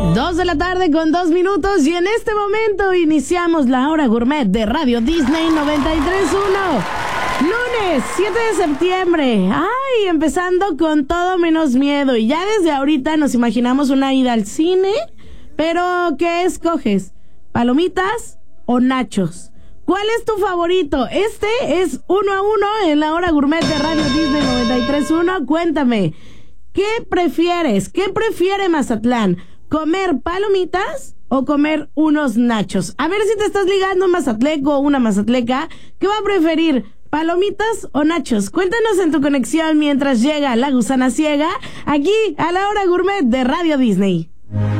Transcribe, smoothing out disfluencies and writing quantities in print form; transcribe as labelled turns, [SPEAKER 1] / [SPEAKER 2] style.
[SPEAKER 1] 2:02 p.m. y en este momento iniciamos la hora gourmet de Radio Disney 93.1. Lunes 7 de septiembre. Ay, empezando con todo menos miedo. Y ya desde ahorita nos imaginamos una ida al cine. Pero, ¿qué escoges? ¿Palomitas o nachos? ¿Cuál es tu favorito? Este es 1-1 en la hora gourmet de Radio Disney 93.1. Cuéntame, ¿qué prefieres? ¿Qué prefiere Mazatlán? ¿Comer palomitas o comer unos nachos? A ver si te estás ligando un mazatleco o una mazatleca. ¿Qué va a preferir? ¿Palomitas o nachos? Cuéntanos en tu conexión mientras llega La Gusana Ciega, aquí a la hora gourmet de Radio Disney.